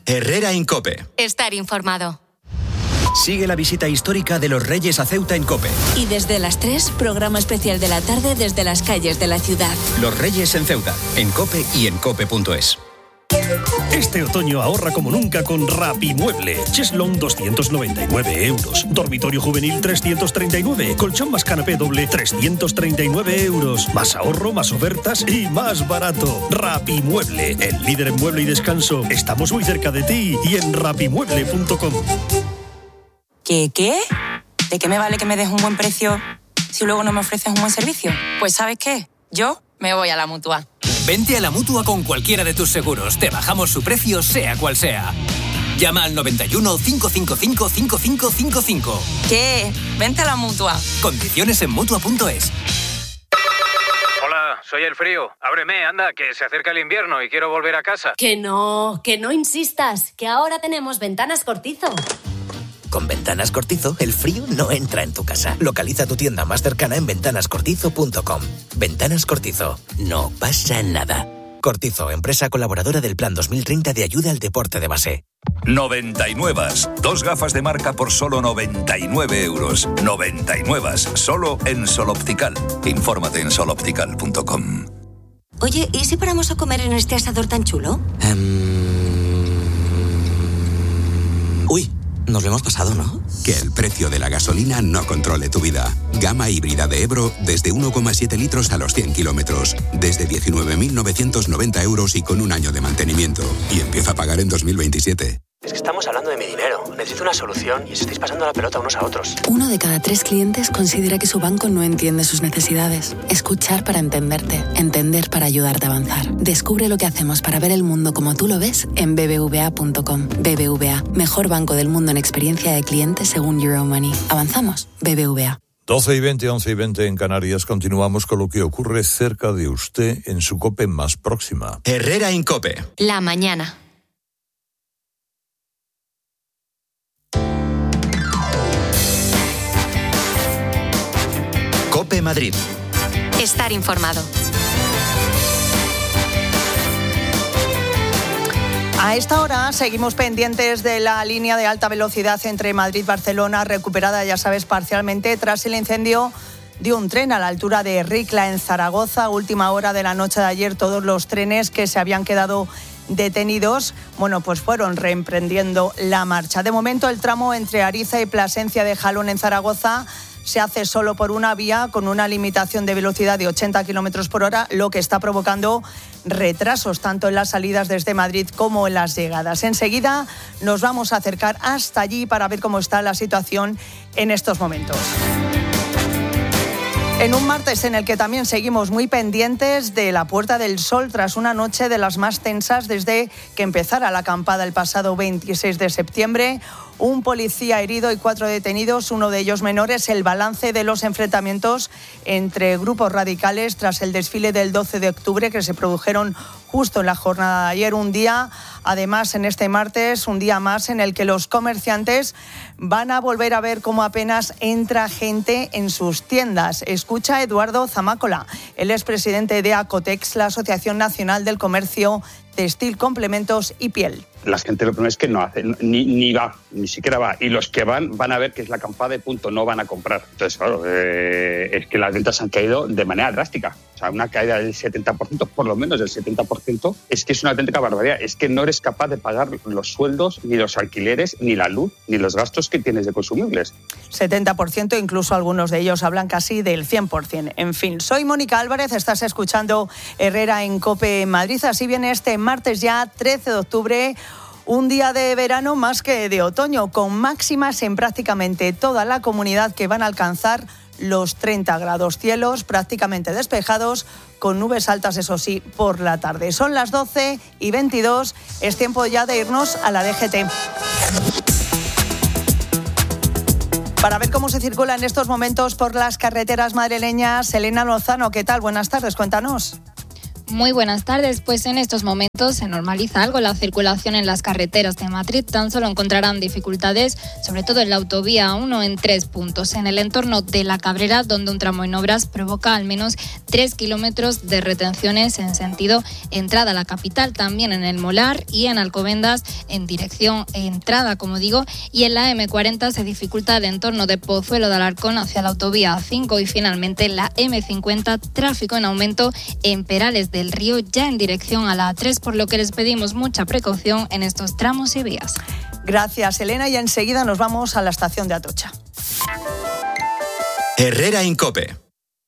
Herrera en COPE. Estar informado. Sigue la visita histórica de los Reyes a Ceuta en COPE. Y desde las 3, programa especial de la tarde desde las calles de la ciudad. Los Reyes en Ceuta, en COPE y en cope.es. Este otoño ahorra como nunca con Rapimueble. Cheslón 299 euros. Dormitorio juvenil 339. Colchón más canapé doble 339 euros. Más ahorro, más ofertas y más barato. Rapimueble, el líder en mueble y descanso. Estamos muy cerca de ti y en rapimueble.com. ¿Qué? ¿De qué me vale que me des un buen precio si luego no me ofreces un buen servicio? Pues ¿sabes qué? Yo me voy a la Mutua. Vente a la Mutua con cualquiera de tus seguros. Te bajamos su precio, sea cual sea. Llama al 91 555 5555. ¿Qué? Vente a la Mutua. Condiciones en Mutua.es. Hola, soy el frío. Ábreme, anda, que se acerca el invierno y quiero volver a casa. Que no insistas, que ahora tenemos Ventanas Cortizo. Con Ventanas Cortizo, el frío no entra en tu casa. Localiza tu tienda más cercana en ventanascortizo.com. Ventanas Cortizo. No pasa nada. Cortizo, empresa colaboradora del Plan 2030 de ayuda al deporte de base. 99. 2 gafas de marca por solo 99 euros. 99. Solo en Sol Optical. Infórmate en soloptical.com. Oye, ¿y si paramos a comer en este asador tan chulo? Uy, nos lo hemos pasado, ¿no? Que el precio de la gasolina no controle tu vida. Gama híbrida de Ebro desde 1,7 litros a los 100 kilómetros. Desde 19.990 euros y con un año de mantenimiento. Y empieza a pagar en 2027. Es que estamos hablando de mi dinero. Necesito una solución y os estáis pasando la pelota unos a otros. 1 de cada 3 clientes considera que su banco no entiende sus necesidades. Escuchar para entenderte. Entender para ayudarte a avanzar. Descubre lo que hacemos para ver el mundo como tú lo ves en bbva.com. BBVA, mejor banco del mundo en experiencia de cliente según Euromoney. Avanzamos. BBVA. 12:20, 11:20 en Canarias. Continuamos con lo que ocurre cerca de usted en su COPE más próxima. Herrera en COPE. La mañana. COPE Madrid. Estar informado. A esta hora seguimos pendientes de la línea de alta velocidad entre Madrid y Barcelona, recuperada, ya sabes, parcialmente tras el incendio de un tren a la altura de Ricla, en Zaragoza. Última hora de la noche de ayer, todos los trenes que se habían quedado detenidos, pues fueron reemprendiendo la marcha. De momento, el tramo entre Ariza y Plasencia de Jalón, en Zaragoza, se hace solo por una vía, con una limitación de velocidad de 80 km por hora, lo que está provocando retrasos tanto en las salidas desde Madrid como en las llegadas. Enseguida nos vamos a acercar hasta allí para ver cómo está la situación en estos momentos. En un martes en el que también seguimos muy pendientes de la Puerta del Sol, tras una noche de las más tensas desde que empezara la acampada el pasado 26 de septiembre. Un policía herido y 4 detenidos, uno de ellos menores. El balance de los enfrentamientos entre grupos radicales tras el desfile del 12 de octubre que se produjeron justo en la jornada de ayer. Un día, además, en este martes, un día más en el que los comerciantes van a volver a ver cómo apenas entra gente en sus tiendas. Escucha a Eduardo Zamácola, él es presidente de Acotex, la Asociación Nacional del Comercio Textil, Complementos y Piel. La gente lo primero es que no hace, ni va, ni siquiera va. Y los que van a ver que es la acampada y punto, no van a comprar. Entonces, claro, es que las ventas han caído de manera drástica. O sea, una caída del 70%, por lo menos del 70%, es que es una auténtica barbaridad. Es que no eres capaz de pagar los sueldos, ni los alquileres, ni la luz, ni los gastos que tienes de consumibles. 70%, incluso algunos de ellos hablan casi del 100%. En fin, soy Mónica Álvarez, estás escuchando Herrera en COPE Madrid. Así viene este martes ya, 13 de octubre, un día de verano más que de otoño, con máximas en prácticamente toda la comunidad que van a alcanzar los 30 grados. Cielos prácticamente despejados, con nubes altas, eso sí, por la tarde. Son las 12:22, es tiempo ya de irnos a la DGT. Para ver cómo se circula en estos momentos por las carreteras madrileñas, Elena Lozano, ¿qué tal? Buenas tardes, cuéntanos. Muy buenas tardes. Pues en estos momentos se normaliza algo la circulación en las carreteras de Madrid. Tan solo encontrarán dificultades, sobre todo en la autovía 1, en 3 puntos. En el entorno de La Cabrera, donde un tramo en obras provoca al menos 3 kilómetros de retenciones en sentido entrada a la capital. También en el Molar y en Alcobendas en dirección entrada, como digo. Y en la M40 se dificulta el entorno de Pozuelo de Alarcón hacia la autovía 5 y finalmente la M50, tráfico en aumento en Perales del Río, ya en dirección a la A3, por lo que les pedimos mucha precaución en estos tramos y vías. Gracias, Elena, y enseguida nos vamos a la estación de Atocha. Herrera Incope.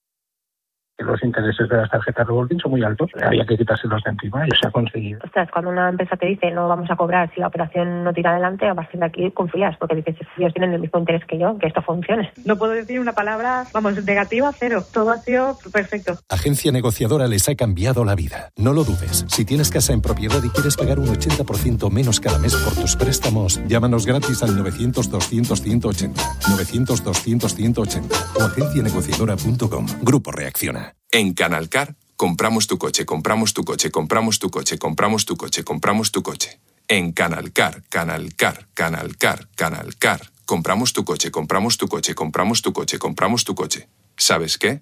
Los intereses de las tarjetas revolving son muy altos, había que quitárselos de encima y se ha conseguido. Ostras, cuando una empresa te dice no vamos a cobrar si la operación no tira adelante, a partir de aquí confías, porque dices, ellos tienen el mismo interés que yo, que esto funcione. No puedo decir una palabra, negativa, cero. Todo ha sido perfecto. Agencia Negociadora les ha cambiado la vida. No lo dudes. Si tienes casa en propiedad y quieres pagar un 80% menos cada mes por tus préstamos, llámanos gratis al 900-200-180. 900-200-180 o agencianegociadora.com. Grupo Reacciona. En Canalcar, compramos tu coche, compramos tu coche, compramos tu coche, compramos tu coche, compramos tu coche. En Canalcar, Canalcar, Canalcar, Canalcar. Compramos tu coche, compramos tu coche, compramos tu coche, compramos tu coche. ¿Sabes qué?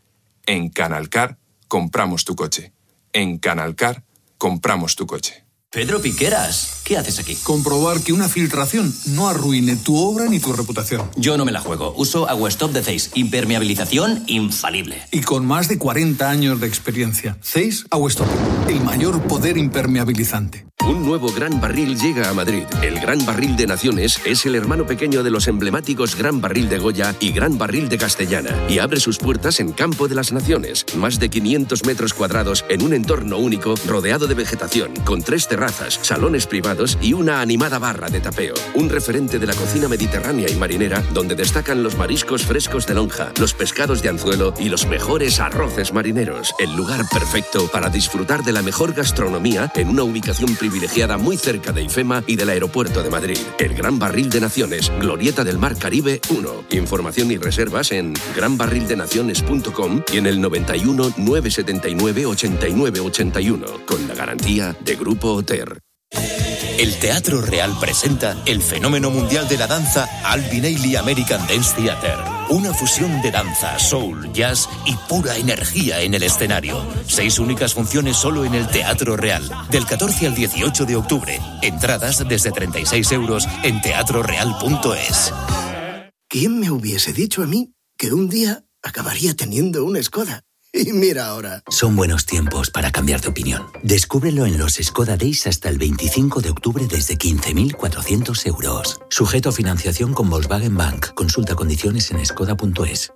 En Canalcar, compramos tu coche. En Canalcar, compramos tu coche. Pedro Piqueras, ¿qué haces aquí? Comprobar que una filtración no arruine tu obra ni tu reputación. Yo no me la juego. Uso Aguastop de Zeiss. Impermeabilización infalible. Y con más de 40 años de experiencia. Zeiss Aguastop, el mayor poder impermeabilizante. Un nuevo Gran Barril llega a Madrid. El Gran Barril de Naciones es el hermano pequeño de los emblemáticos Gran Barril de Goya y Gran Barril de Castellana y abre sus puertas en Campo de las Naciones. Más de 500 metros cuadrados en un entorno único rodeado de vegetación, con 3 terrazas, salones privados y una animada barra de tapeo. Un referente de la cocina mediterránea y marinera donde destacan los mariscos frescos de lonja, los pescados de anzuelo y los mejores arroces marineros. El lugar perfecto para disfrutar de la mejor gastronomía en una ubicación privilegiada muy cerca de IFEMA y del aeropuerto de Madrid. El Gran Barril de Naciones, Glorieta del Mar Caribe 1. Información y reservas en granbarrildenaciones.com y en el 91 979 89 81 con la garantía de Grupo Oter. El Teatro Real presenta el fenómeno mundial de la danza Alvin Ailey American Dance Theater. Una fusión de danza, soul, jazz y pura energía en el escenario. 6 únicas funciones solo en el Teatro Real. Del 14 al 18 de octubre. Entradas desde 36 euros en teatroreal.es. ¿Quién me hubiese dicho a mí que un día acabaría teniendo una Skoda? Y mira ahora. Son buenos tiempos para cambiar de opinión. Descúbrelo en los Skoda Days hasta el 25 de octubre desde 15.400 euros. Sujeto a financiación con Volkswagen Bank. Consulta condiciones en skoda.es.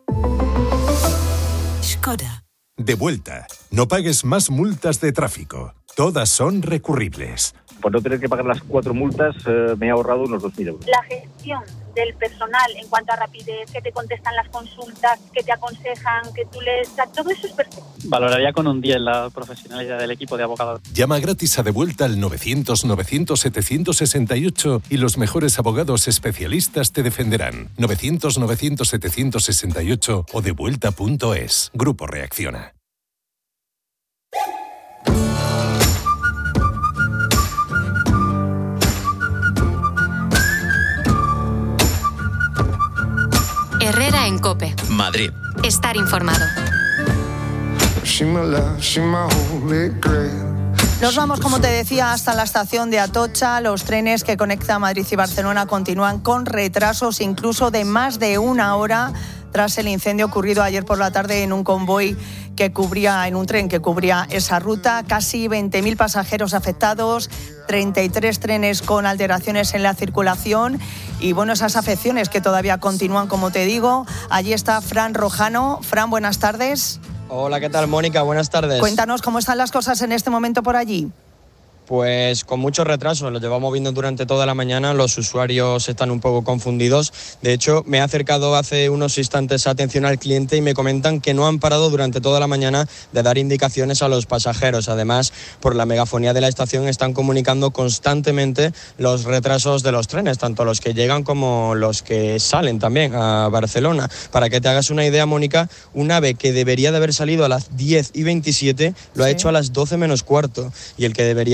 Skoda. De vuelta. No pagues más multas de tráfico. Todas son recurribles. Por no tener que pagar las 4 multas, me he ahorrado unos 2.000 euros. La gestión del personal en cuanto a rapidez, que te contestan las consultas, que te aconsejan, que tú lees, todo eso es perfecto. Valoraría con un 10 la profesionalidad del equipo de abogados. Llama gratis a De Vuelta al 900-900-768 y los mejores abogados especialistas te defenderán. 900-900-768 o devuelta.es. Grupo Reacciona. Herrera en COPE. Madrid. Estar informado. Nos vamos, como te decía, hasta la estación de Atocha. Los trenes que conectan Madrid y Barcelona continúan con retrasos, incluso de más de 1 hora, tras el incendio ocurrido ayer por la tarde en un convoy en un tren que cubría esa ruta. Casi 20.000 pasajeros afectados, 33 trenes con alteraciones en la circulación y, bueno, esas afecciones que todavía continúan, como te digo. Allí está Fran Rojano. Fran, buenas tardes. Hola, ¿qué tal, Mónica? Buenas tardes. Cuéntanos cómo están las cosas en este momento por allí. Pues con muchos retrasos, lo llevamos viendo durante toda la mañana, los usuarios están un poco confundidos. De hecho, me he acercado hace unos instantes a atención al cliente y me comentan que no han parado durante toda la mañana de dar indicaciones a los pasajeros. Además, por la megafonía de la estación están comunicando constantemente los retrasos de los trenes, tanto los que llegan como los que salen también a Barcelona. Para que te hagas una idea, Mónica, un AVE que debería de haber salido a las 10:27 lo ha hecho a las 12 menos cuarto, y el que debería